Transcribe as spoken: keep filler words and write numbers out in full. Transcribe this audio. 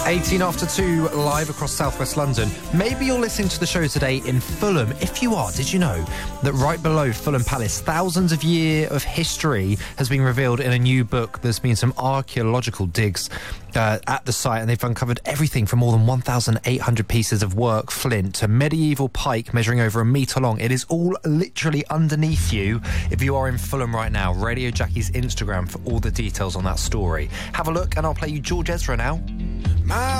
eighteen after two, live across southwest London. Maybe you're listening to the show today in Fulham. If you are, did you know that right below Fulham Palace, thousands of years of history has been revealed in a new book? There's been some archaeological digs uh, at the site, and they've uncovered everything from more than one thousand eight hundred pieces of work flint to medieval pike measuring over a metre long. It is all literally underneath you if you are in Fulham right now. Radio Jackie's Instagram for all the details on that story. Have a look, and I'll play you George Ezra now. My